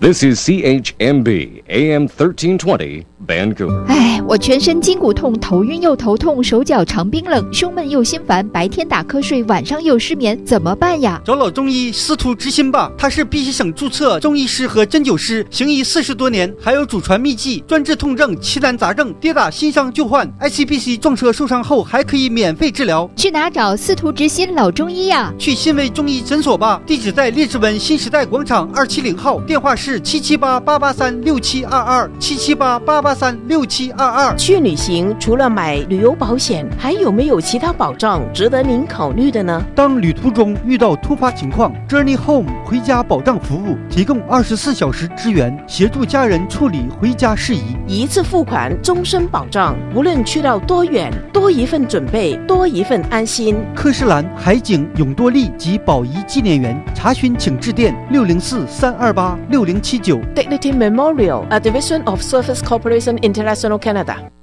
This is CHMB AM 1320 Vancouver。 我全身筋骨痛，头晕又头痛，手脚常冰冷，胸闷又心烦，白天打瞌睡，晚上又失眠，怎么办呀？ 找老中医司徒之心吧，他是碧溪省注册中医师和针灸师，行医40多年，还有祖传秘籍，专治痛症、奇难杂症，跌打新伤旧患 ，ICBC 撞车受伤后还可以免费治疗。 去哪找司徒之心老中医呀？ 去新维中医诊所吧，地址在列治文新时代广场270号，电话是778-883-6722，778-883-6722。 去旅行除了买旅游保险，还有没有其他保障值得您考虑的呢？ 当旅途中遇到突发情况 ，Journey Home 回家保障服务提供24小时支援，协助家人处理回家事宜， 一次付款，终身保障，无论去到多远，多一份准备，多一份安心。 科士兰、海景、永多利及宝仪纪念园，查询请致电604-328-6079。 Dignity Memorial, a division of Surface Corporation International Canada.